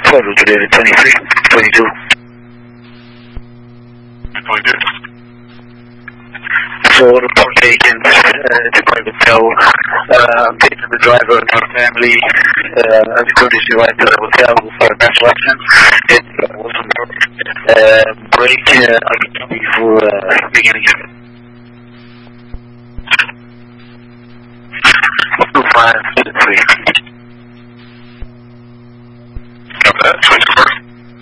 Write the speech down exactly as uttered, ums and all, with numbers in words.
Total today twenty-three, twenty-two. twenty-two. So report taken uh, to private cell. Uh, taking the driver and her family uh, as a courtesy ride to the hotel for a best lesson. It uh, was a uh, break uh, before uh, beginning. Two five two three.